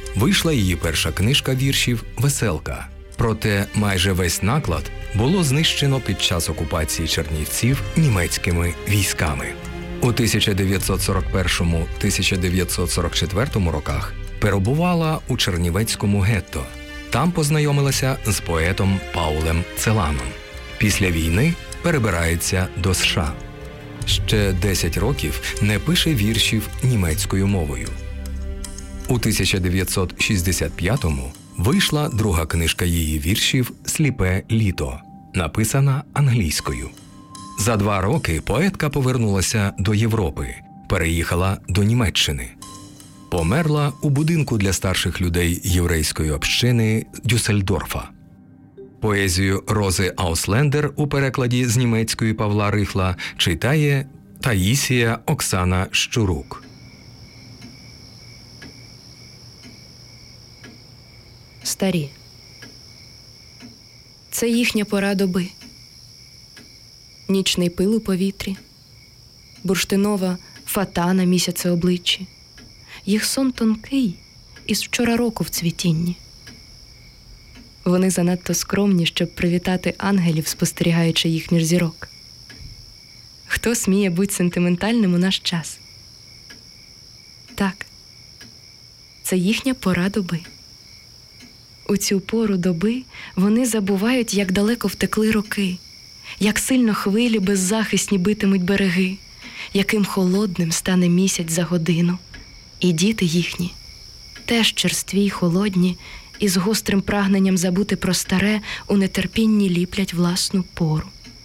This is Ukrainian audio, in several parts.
вийшла її перша книжка віршів «Веселка». Проте майже весь наклад було знищено під час окупації Чернівців німецькими військами. У 1941-1944 роках перебувала у Чернівецькому гетто. Там познайомилася з поетом Паулем Целаном. Після війни перебирається до США. Ще 10 років не пише віршів німецькою мовою. У 1965-му вийшла друга книжка її віршів «Сліпе літо», написана англійською. За 2 роки поетка повернулася до Європи, переїхала до Німеччини. Померла у будинку для старших людей єврейської общини Дюссельдорфа. Поезію Рози Ауслендер у перекладі з німецької Павла Рихла читає Таїсія Оксана Щурук. Старі. Це їхня пора доби. Нічний пил у повітрі, бурштинова фата на місяцеобличчі. Їх сон тонкий, із вчора року в цвітінні. Вони занадто скромні, щоб привітати ангелів, спостерігаючи їх між зірок. Хто сміє бути сентиментальним у наш час? Так, це їхня пора доби. У цю пору доби вони забувають, як далеко втекли роки, як сильно хвилі беззахисні битимуть береги, яким холодним стане місяць за годину. І діти їхні, теж черстві й холодні, і з гострим прагненням забути про старе у нетерпінні ліплять власну пору.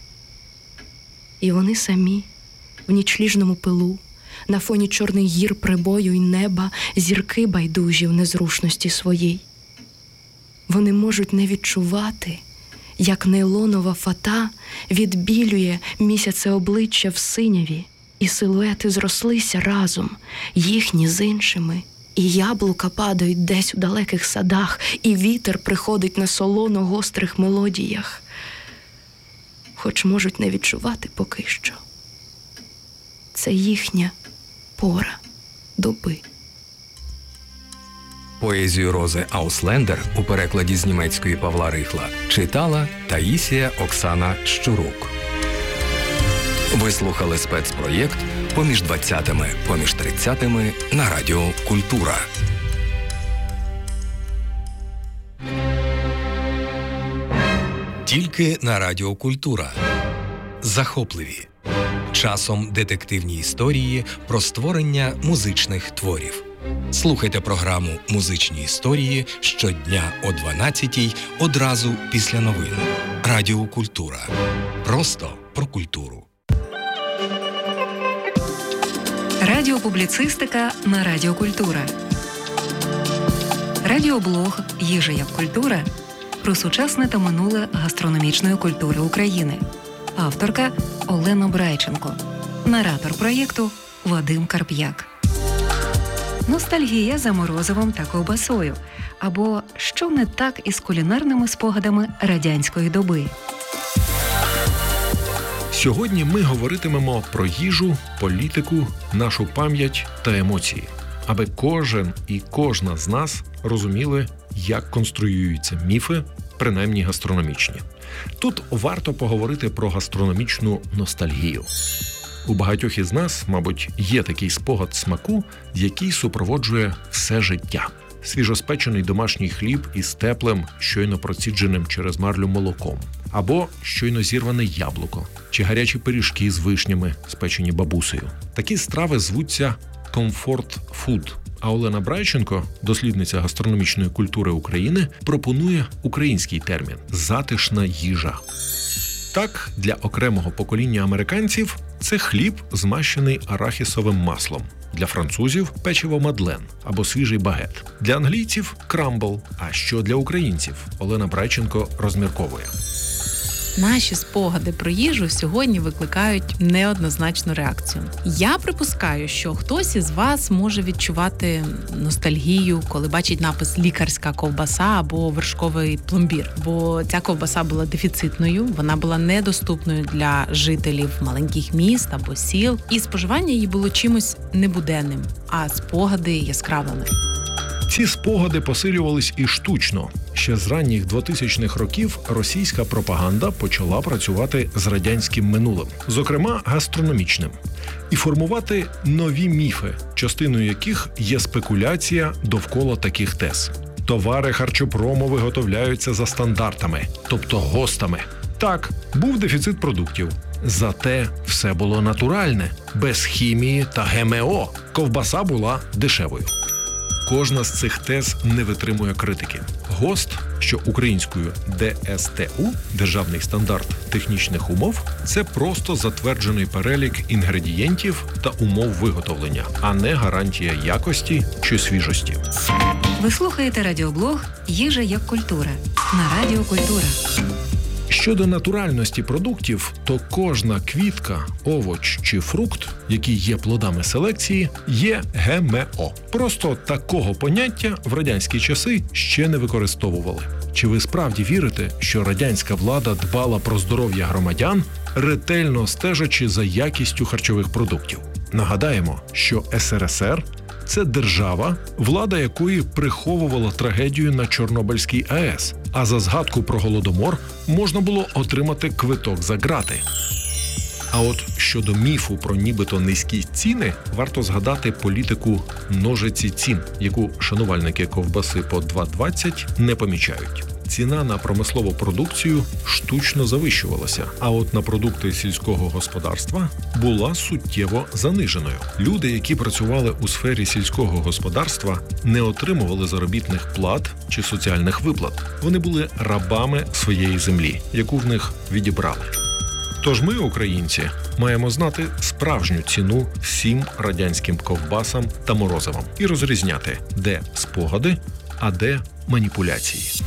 І вони самі, в нічліжному пилу, на фоні чорних гір прибою й неба, зірки байдужі в незрушності своїй. Вони можуть не відчувати, як нейлонова фата відбілює місяцеобличчя в синяві, і силуети зрослися разом, їхні з іншими, і яблука падають десь у далеких садах, і вітер приходить на солоно-гострих мелодіях, хоч можуть не відчувати поки що. Це їхня пора доби. Поезію Рози Ауслендер у перекладі з німецької Павла Рихла читала Таїсія Оксана Щурук. Ви слухали спецпроєкт «Поміж 20-ми, поміж 30-ми» на Радіо Культура. Тільки на Радіо Культура. Захопливі. Часом детективні історії про створення музичних творів. Слухайте програму «Музичні історії» щодня о 12-й одразу після новин. Радіо Культура. Просто про культуру. Радіопубліцистика на Радіо Культура. Радіоблог «Їжа як культура» про сучасне та минуле гастрономічної культури України. Авторка Олена Брайченко. Наратор проєкту Вадим Карп'як. Ностальгія за морозивом та ковбасою. Або що не так із кулінарними спогадами радянської доби. Сьогодні ми говоритимемо про їжу, політику, нашу пам'ять та емоції. Аби кожен і кожна з нас розуміли, як конструюються міфи, принаймні гастрономічні. Тут варто поговорити про гастрономічну ностальгію. У багатьох із нас, мабуть, є такий спогад смаку, який супроводжує все життя. Свіжоспечений домашній хліб із теплим, щойно процідженим через марлю молоком. Або щойно зірване яблуко. Чи гарячі пиріжки з вишнями, спечені бабусею. Такі страви звуться комфорт-фуд. А Олена Брайченко, дослідниця гастрономічної культури України, пропонує український термін – затишна їжа. Так, для окремого покоління американців це хліб, змащений арахісовим маслом. Для французів – печиво мадлен або свіжий багет. Для англійців – крамбл. А що для українців? Олена Брайченко розмірковує. Наші спогади про їжу сьогодні викликають неоднозначну реакцію. Я припускаю, що хтось із вас може відчувати ностальгію, коли бачить напис «лікарська ковбаса» або «вершковий пломбір». Бо ця ковбаса була дефіцитною, вона була недоступною для жителів маленьких міст або сіл, і споживання її було чимось небуденним, а спогади яскравими. Ці спогади посилювались і штучно. Ще з ранніх 2000-х років російська пропаганда почала працювати з радянським минулим, зокрема гастрономічним, і формувати нові міфи, частиною яких є спекуляція довкола таких тез. Товари харчопрому виготовляються за стандартами, тобто ГОСТами. Так, був дефіцит продуктів. Зате все було натуральне, без хімії та ГМО. Ковбаса була дешевою. Кожна з цих тез не витримує критики. ГОСТ, що українською ДСТУ, Державний стандарт технічних умов, це просто затверджений перелік інгредієнтів та умов виготовлення, а не гарантія якості чи свіжості. Ви слухаєте радіоблог «Їжа як культура» на Радіо Культура. Щодо натуральності продуктів, то кожна квітка, овоч чи фрукт, які є плодами селекції, є ГМО. Просто такого поняття в радянські часи ще не використовували. Чи ви справді вірите, що радянська влада дбала про здоров'я громадян, ретельно стежачи за якістю харчових продуктів? Нагадаємо, що СРСР – це держава, влада якої приховувала трагедію на Чорнобильській АЕС, а за згадку про Голодомор можна було отримати квиток за ґрати. А от щодо міфу про нібито низькі ціни, варто згадати політику ножиці цін, яку шанувальники ковбаси по 2,20 не помічають. Ціна на промислову продукцію штучно завищувалася, а от на продукти сільського господарства була суттєво заниженою. Люди, які працювали у сфері сільського господарства, не отримували заробітних плат чи соціальних виплат. Вони були рабами своєї землі, яку в них відібрали. Тож ми, українці, маємо знати справжню ціну всім радянським ковбасам та морозивам і розрізняти, де спогади, а де маніпуляції.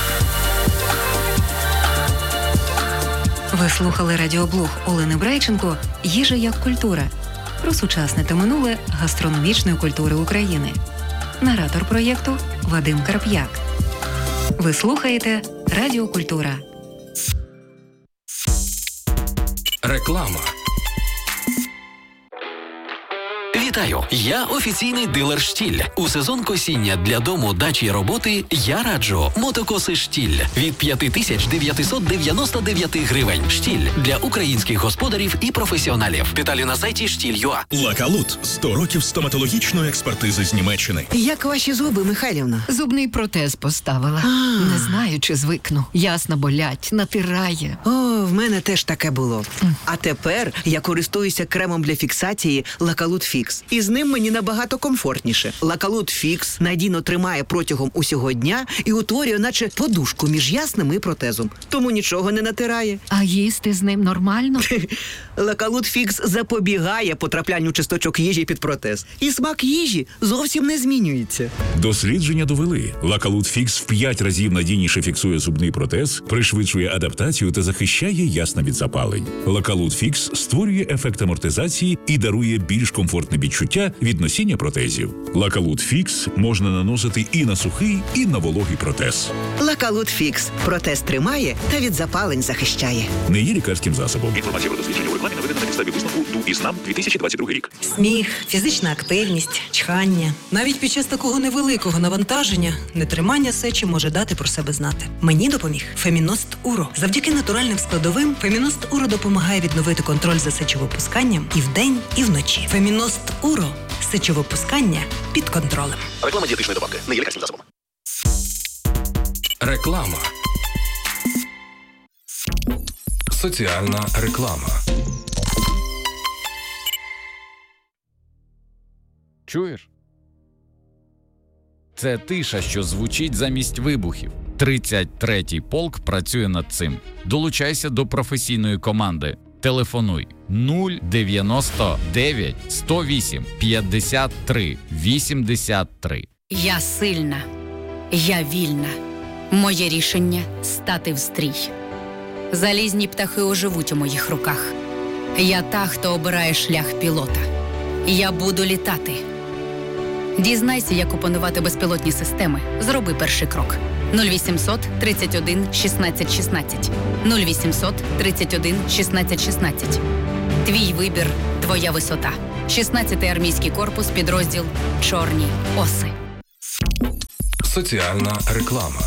Ви слухали радіоблог Олени Брайченко «Їжа як культура» про сучасне та минуле гастрономічної культури України. Наратор проєкту Вадим Карп'як. Ви слухаєте Радіо Культура. Реклама. Вітаю! Я офіційний дилер «Штіль». У сезон косіння для дому, дачі й роботи я раджу мотокоси «Штіль» від 5999 гривень. «Штіль» для українських господарів і професіоналів. Деталі на сайті «Штіль.ua». Лакалут – 100 років стоматологічної експертизи з Німеччини. Як ваші зуби, Михайлівна? Зубний протез поставила. Не знаю, чи звикну. Ясно болять, натирає. О, в мене теж таке було. А тепер я користуюся кремом для фіксації Лакалут Фікс. І з ним мені набагато комфортніше. Лакалут Фікс надійно тримає протягом усього дня і утворює наче подушку між ясним і протезом. Тому нічого не натирає. А їсти з ним нормально? Лакалут Фікс запобігає потраплянню часточок їжі під протез. І смак їжі зовсім не змінюється. Дослідження довели. Лакалут Фікс в 5 разів надійніше фіксує зубний протез, пришвидшує адаптацію та захищає ясна від запалень. Лакалут Фікс створює ефект амортизації і дарує більш комфортне відчуття від носіння протезів. Лакалут Фікс можна наносити і на сухий, і на вологий протез. Лакалут Фікс. Протез тримає та від запалень захищає. Не є лікарським засобом. Інформація про дослідження у рекламі наведена на підставі висновку ДУ-ІСНАМ 2022 рік. Сміх, фізична активність, чхання. Навіть під час такого невеликого навантаження нетримання сечі може дати про себе знати. Мені допоміг Феміност Уро. Завдяки натуральним складовим Феміност Уро допомагає відновити контроль за сечовипусканням і вдень, і вночі. Феміност Уро. Сечовипускання під контролем. Реклама дієтичної добавки. Не є лікарським засобом. Реклама. Соціальна реклама. Чуєш? Це тиша, що звучить замість вибухів. 33-й полк працює над цим. Долучайся до професійної команди. Телефонуй 099 108 53 83. Я сильна. Я вільна. Моє рішення – стати в стрій. Залізні птахи оживуть у моїх руках. Я та, хто обирає шлях пілота. Я буду літати. Дізнайся, як опанувати безпілотні системи. Зроби перший крок. 0800 31 16 16. 0800 31 16 16. Твій вибір – твоя висота. 16-й армійський корпус, підрозділ «Чорні оси». Соціальна реклама.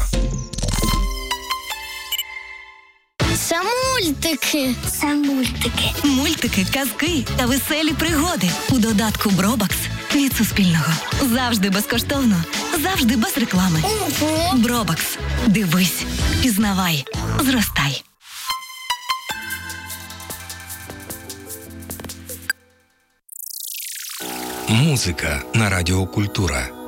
Це мультики. Це мультики. Мультики, казки та веселі пригоди у додатку Бробакс від Суспільного. Завжди безкоштовно, завжди без реклами. Бробакс. Дивись, пізнавай, зростай. Музика на Радіо Культура.